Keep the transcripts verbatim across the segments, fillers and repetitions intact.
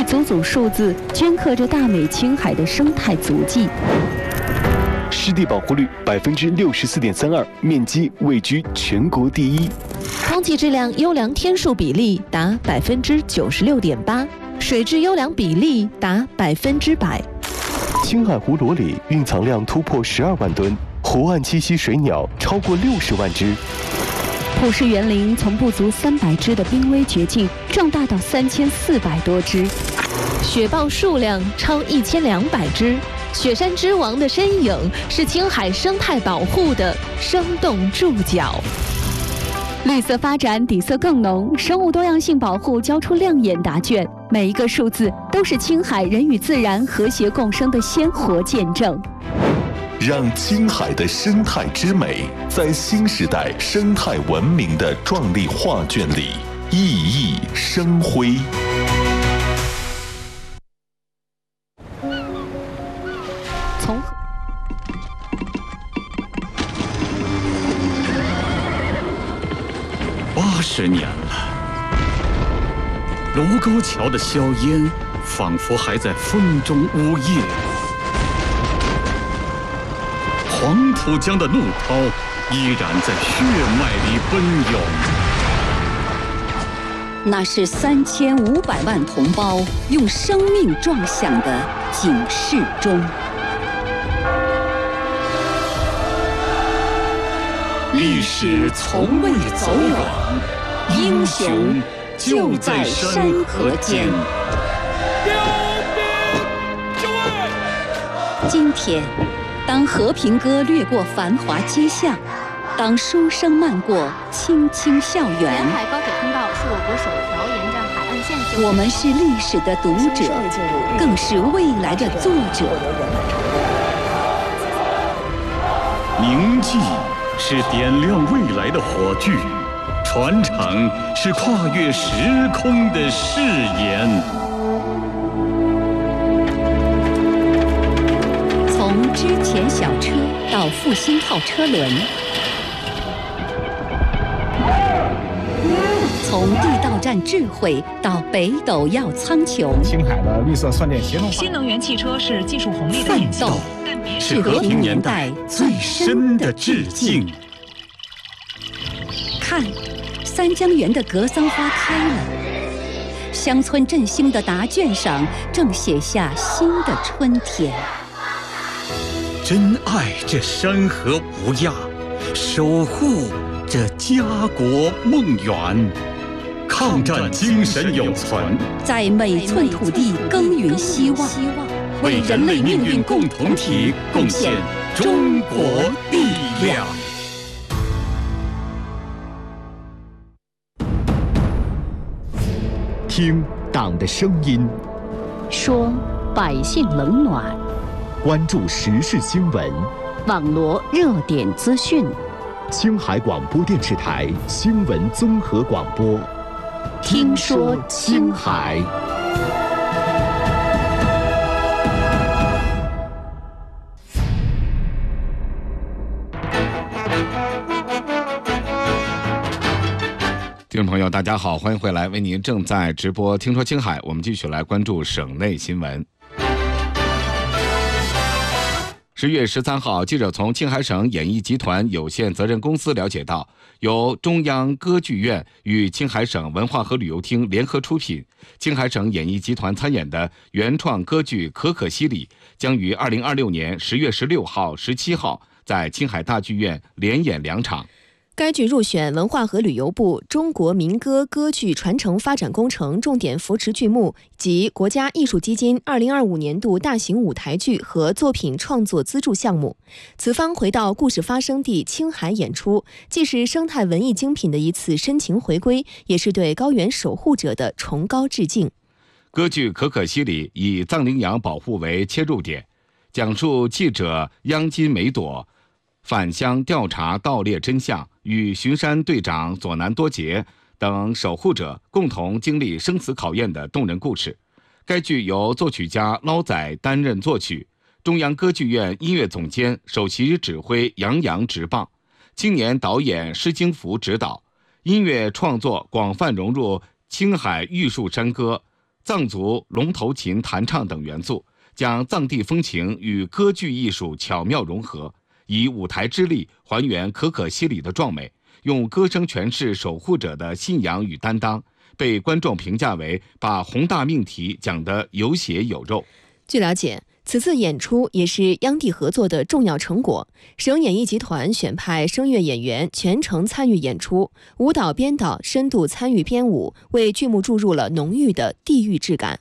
组组数字镌刻着大美青海的生态足迹。 湿地保护率百分之六十四点三二，面积位居全国第一。 空气质量优良天数比例达百分之九十六点八，水质优良比例达百分之百。 青海湖罗里蕴藏量突破十二万吨，湖岸栖息水鸟超过六十万只。 普氏园林从不足三百只的濒危绝境壮大到三千四百多只， 雪豹数量超一千两百只。雪山之王的身影是青海生态保护的生动注脚。 绿色发展底色更浓，生物多样性保护交出亮眼答卷，每一个数字都是青海人与自然和谐共生的鲜活见证。 让青海的生态之美在新时代生态文明的壮丽画卷里熠熠生辉。 从八十年了，卢沟桥的硝烟仿佛还在风中呜咽，黄浦江的怒涛依然在血脉里奔涌。 那是三千五百万同胞用生命撞响的警示钟。 历史从未走远，英雄就在山河间。 今天，当和平歌掠过繁华街巷，当书声漫过青青校园， 沿海高铁通道是我国首条沿着海岸线修。 我们是历史的读者，更是未来的作者。 铭记是点亮未来的火炬，传承是跨越时空的誓言。 从之前小车到复兴号车轮，从地道战智慧到北斗耀苍穹， 青海的绿色算电协同化， 新能源汽车是技术红利的领袖， 是和平年代最深的致敬。 看，三江源的格桑花开了，乡村振兴的答卷上正写下新的春天。 珍爱这山河无恙，守护这家国梦圆，抗战精神永存， 在每寸土地耕耘希望， 为人类命运共同体贡献中国力量。 听党的声音， 说百姓冷暖， 关注时事新闻， 网罗热点资讯。 青海广播电视台新闻综合广播， 听说青海。 听众朋友大家好，欢迎回来，为您正在直播听说青海，我们继续来关注省内新闻。十月十三号，记者从青海省演艺集团有限责任公司了解到，由中央歌剧院与青海省文化和旅游厅联合出品，青海省演艺集团参演的原创歌剧《可可西里》将于二零二六年十月十六号、十七号在青海大剧院连演两场。 该剧入选文化和旅游部中国民歌歌剧传承发展工程重点扶持剧目及国家艺术基金二零二五年度大型舞台剧和作品创作资助项目。此番回到故事发生地青海演出，既是生态文艺精品的一次深情回归，也是对高原守护者的崇高致敬。 歌剧《可可西里》以藏羚羊保护为切入点，讲述记者央金梅朵返乡调查盗猎真相，与巡山队长佐南多杰等守护者共同经历生死考验的动人故事。该剧由作曲家捞仔担任作曲，中央歌剧院音乐总监、首席指挥杨洋执棒，青年导演施京福指导。音乐创作广泛融入青海玉树山歌、 藏族龙头琴弹唱等元素，将藏地风情与歌剧艺术巧妙融合，以舞台之力还原可可西里的壮美，用歌声诠释守护者的信仰与担当，被观众评价为把宏大命题讲得有血有肉。 据了解，此次演出也是央地合作的重要成果。省演艺集团选派声乐演员全程参与演出，舞蹈编导深度参与编舞，为剧目注入了浓郁的地域质感。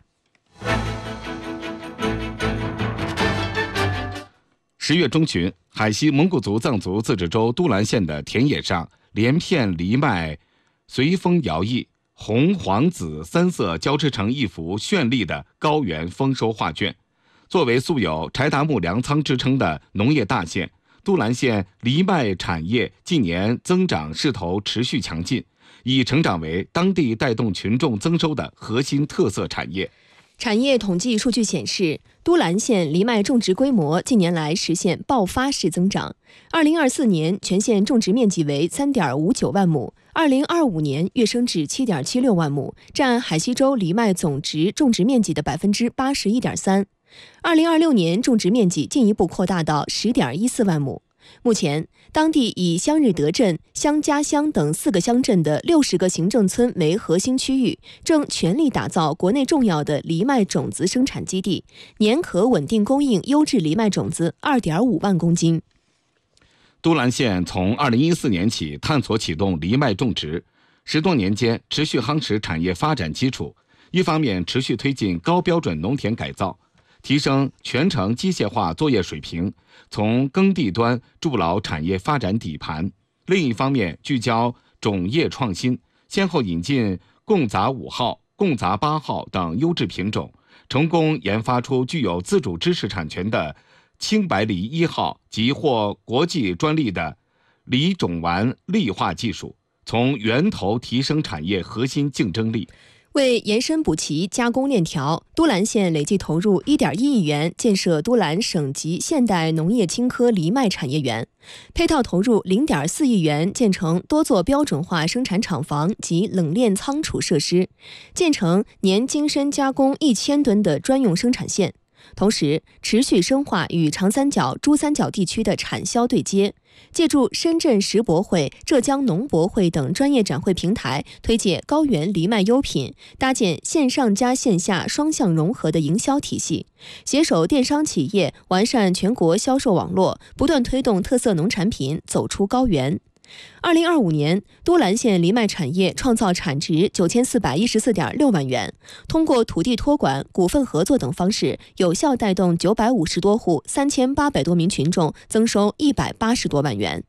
十月中旬，海西蒙古族藏族自治州都兰县的田野上，连片藜麦随风摇曳，红、黄、紫三色交织成一幅绚丽的高原丰收画卷。作为素有柴达木粮仓之称的农业大县，都兰县藜麦产业近年增长势头持续强劲，已成长为当地带动群众增收的核心特色产业。 产业统计数据显示，都兰县藜麦种植规模近年来实现爆发式增长。二零二四年全县种植面积为 三点五九万亩，二零二五年跃升至 七点七六万亩，占海西州藜麦总值种植面积的 百分之八十一点三。二零二六年种植面积进一步扩大到 十点一四万亩。目前，当地以香日德镇、香家乡等四个乡镇的六十个行政村为核心区域，正全力打造国内重要的藜麦种子生产基地，年可稳定供应优质藜麦种子 二点五万公斤。 都兰县从二零一四年起探索启动藜麦种植，十多年间持续夯实产业发展基础，一方面持续推进高标准农田改造，提升全程机械化作业水平，从耕地端筑牢产业发展底盘；另一方面聚焦种业创新，先后引进贡杂五号、贡杂八号等优质品种，成功研发出具有自主知识产权的青白藜一号及获国际专利的藜种丸砾化技术，从源头提升产业核心竞争力。 为延伸补齐加工链条，都兰县累计投入 一点一亿元建设都兰省级现代农业青稞藜麦产业园，配套投入 零点四亿元建成多座标准化生产厂房及冷链仓储设施，建成年精深加工一千吨的专用生产线。同时，持续深化与长三角、珠三角地区的产销对接，借助深圳石博会、浙江农博会等专业展会平台，推介高原藜麦优品，搭建线上加线下双向融合的营销体系，携手电商企业完善全国销售网络，不断推动特色农产品走出高原。二零二五年，都兰县藜麦产业创造产值九千四百一十四点六万元，通过土地托管、股份合作等方式，有效带动九百五十多户、三千八百多名群众增收一百八十多万元。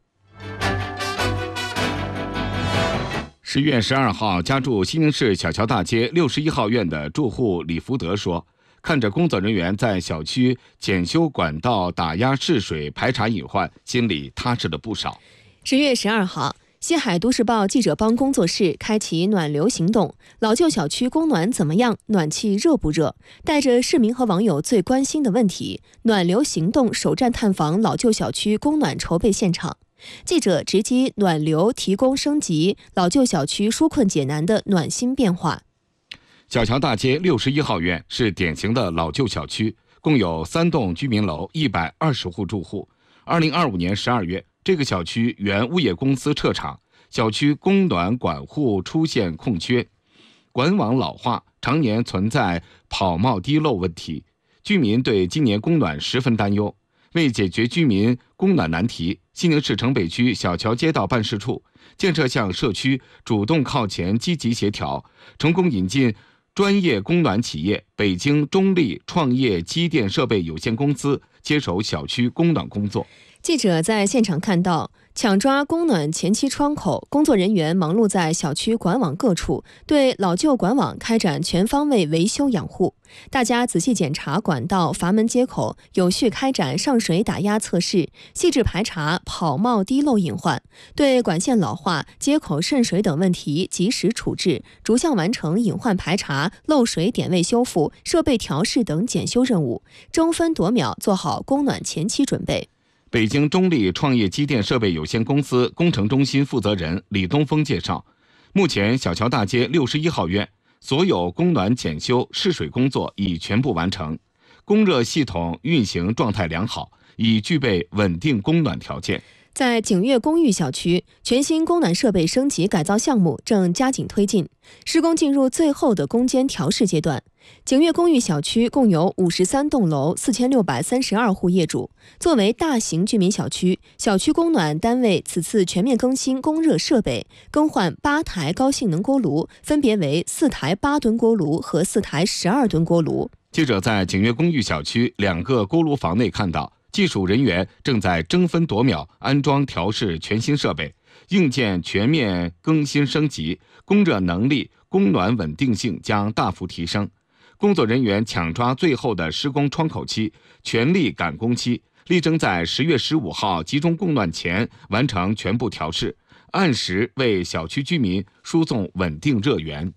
十月十二号，家住西宁市小桥大街六十一号院的住户李福德说，看着工作人员在小区检修管道、打压试水、排查隐患，心里踏实了不少。 十月十二号，西海都市报记者帮工作室开启暖流行动，老旧小区供暖怎么样？暖气热不热？带着市民和网友最关心的问题，暖流行动首站探访老旧小区供暖筹备现场。记者直击暖流提供升级，老旧小区纾困解难的暖心变化。 小桥大街六十一号院是典型的老旧小区，共有三栋居民楼，一百二十户住户。二零二五年十二月，这个小区原物业公司撤场，小区供暖管户出现空缺，管网老化，常年存在跑冒滴漏问题，居民对今年供暖十分担忧。为解决居民供暖难题，西宁市城北区小桥街道办事处建设向社区主动靠前、积极协调，成功引进专业供暖企业北京中力创业机电设备有限公司接手小区供暖工作。 记者在现场看到，抢抓供暖前期窗口，工作人员忙碌在小区管网各处，对老旧管网开展全方位维修养护。大家仔细检查管道、阀门接口，有序开展上水打压测试，细致排查跑冒滴漏隐患，对管线老化、接口渗水等问题及时处置，逐项完成隐患排查、漏水点位修复、设备调试等检修任务，争分夺秒做好供暖前期准备。 北京中力创业机电设备有限公司工程中心负责人李东峰介绍，目前小桥大街六十一号院所有供暖检修试水工作已全部完成，供热系统运行状态良好，已具备稳定供暖条件。 在景悦公寓小区，全新供暖设备升级改造项目正加紧推进，施工进入最后的攻坚调试阶段。景悦公寓小区共有五十三栋楼，四千六百三十二户业主。作为大型居民小区，小区供暖单位此次全面更新供热设备，更换八台高性能锅炉，分别为四台八吨锅炉和四台十二吨锅炉。 记者在景悦公寓小区两个锅炉房内看到，技术人员正在争分夺秒安装调试全新设备，硬件全面更新升级，供热能力、供暖稳定性将大幅提升。工作人员抢抓最后的施工窗口期，全力赶工期，力争在十月十五号集中供暖前完成全部调试，按时为小区居民输送稳定热源。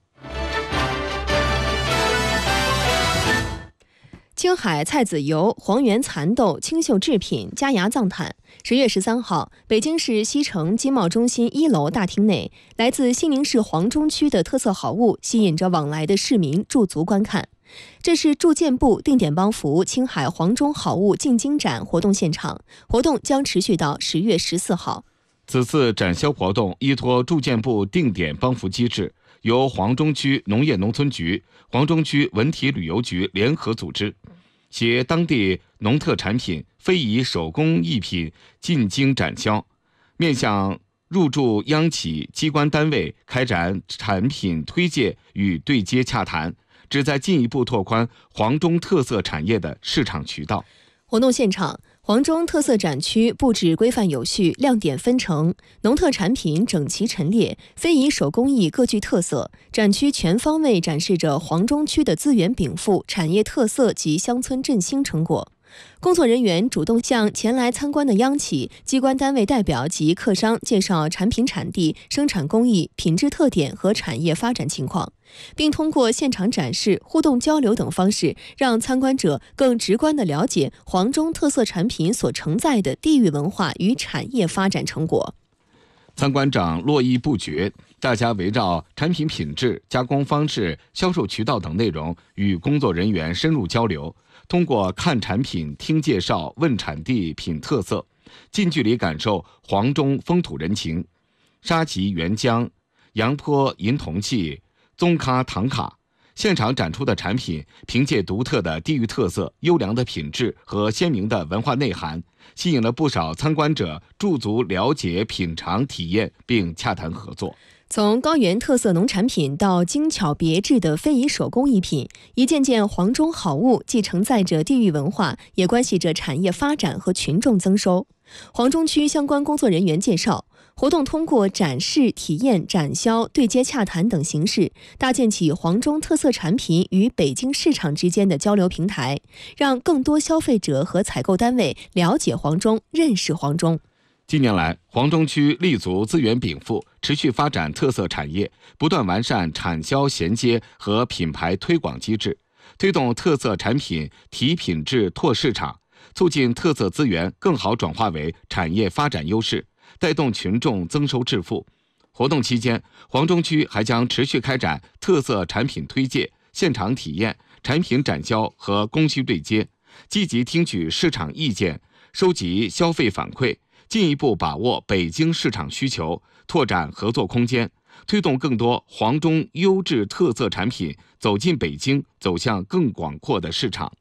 青海菜籽油、黄原蚕豆、清秀制品、佳肴藏毯。十月十三号，北京市西城经贸中心一楼大厅内，来自西宁市黄中区的特色好物吸引着往来的市民驻足观看。这是住建部定点帮扶青海黄中好物进京展活动现场，活动将持续到十月十四号。 此次展销活动依托住建部定点帮扶机制，由黄中区农业农村局、黄中区文体旅游局联合组织，携当地农特产品、非遗手工艺品进京展销，面向入驻央企机关单位开展产品推介与对接洽谈，旨在进一步拓宽黄中特色产业的市场渠道。 活动现场，黄中特色展区布置规范有序，亮点纷呈，农特产品整齐陈列，非遗手工艺各具特色。展区全方位展示着黄中区的资源禀赋、产业特色及乡村振兴成果。工作人员主动向前来参观的央企、机关单位代表及客商介绍产品产地、生产工艺、品质特点和产业发展情况，并通过现场展示、互动交流等方式，让参观者更直观地了解黄中特色产品所承载的地域文化与产业发展成果。 参观长络绎不绝，大家围绕产品品质、加工方式、销售渠道等内容与工作人员深入交流，通过看产品、听介绍、问产地、品特色，近距离感受黄中风土人情。沙棘原浆、杨坡银铜器、宗咖唐卡，现场展出的产品凭借独特的地域特色、优良的品质和鲜明的文化内涵，吸引了不少参观者驻足了解、品尝、体验并洽谈合作。 从高原特色农产品到精巧别致的非遗手工艺品，一件件黄中好物既承载着地域文化，也关系着产业发展和群众增收。黄中区相关工作人员介绍，活动通过展示、体验、展销、对接洽谈等形式，搭建起黄中特色产品与北京市场之间的交流平台，让更多消费者和采购单位了解黄中、认识黄中。 近年来，黄中区立足资源禀赋，持续发展特色产业，不断完善产销衔接和品牌推广机制，推动特色产品提品质、拓市场，促进特色资源更好转化为产业发展优势，带动群众增收致富。活动期间，黄中区还将持续开展特色产品推介、现场体验、产品展销和供需对接，积极听取市场意见，收集消费反馈，进一步把握北京市场需求，拓展合作空间，推动更多黄中优质特色产品走进北京，走向更广阔的市场。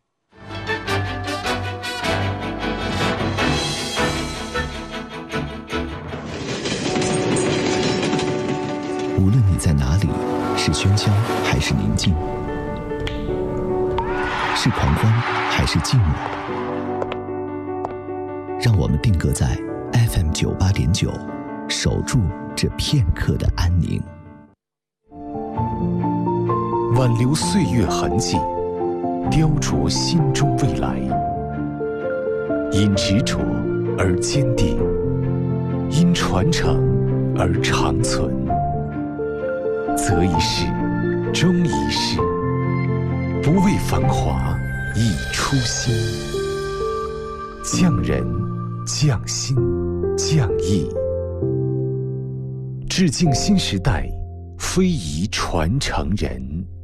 无论你在哪里，是喧嚣还是宁静，是狂欢还是静默，让我们定格在 F M 九八点九，守住这片刻的安宁。 挽留岁月痕迹，雕琢心中未来。因执着而坚定，因传承而长存。择一事，终一事，不为繁华，以初心。匠人，匠心，匠艺。致敬新时代， 非遗传承人。